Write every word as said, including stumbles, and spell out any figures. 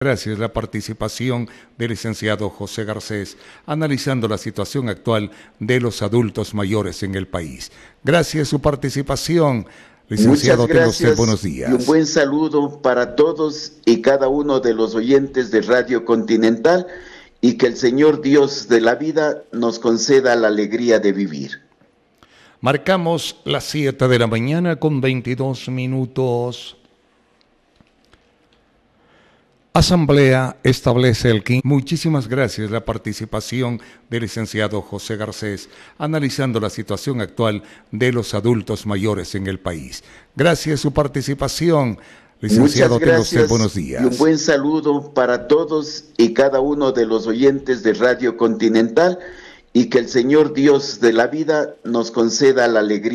Gracias a la participación del licenciado José Garcés, analizando la situación actual de los adultos mayores en el país. Gracias a su participación, licenciado, tenga usted buenos días. Y un buen saludo para todos y cada uno de los oyentes de Radio Continental, y que el Señor Dios de la vida nos conceda la alegría de vivir. Marcamos las siete de la mañana con veintidós minutos. Asamblea establece el quinto. Muchísimas gracias a la participación del licenciado José Garcés, analizando la situación actual de los adultos mayores en el país. Gracias a su participación, licenciado, tenga usted buenos días. Y un buen saludo para todos y cada uno de los oyentes de Radio Continental, y que el Señor Dios de la vida nos conceda la alegría